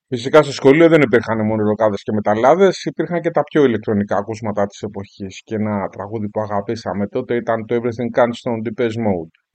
Φυσικά στο σχολείο δεν υπήρχαν μόνο ροκάδες και μεταλλάδες, υπήρχαν και τα πιο ηλεκτρονικά ακούσματα της εποχής. Και ένα τραγούδι που αγαπήσαμε τότε ήταν το Everything Counts των Depeche Mode.